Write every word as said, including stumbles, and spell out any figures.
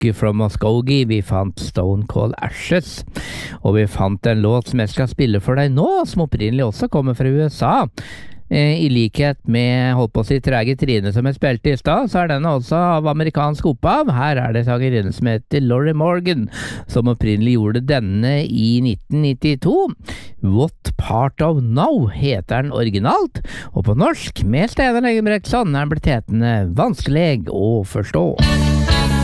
from Muskogee, vi fant Stone Cold Ashes, og vi fant en låt som jeg skal spille for deg nå, som opprinnelig også kommer fra U S A. I likhet med, holdt på å si, Trege Trine som jeg spilte i stad, så er denne også av amerikansk opphav. Her er det sangerinnen som heter Lorrie Morgan, som opprinnelig gjorde denne i nitten nittito. What Part of Now heter den originalt, og på norsk, med Steinar Engebrektsson, er den blitt hetende Vanskelig å forstå.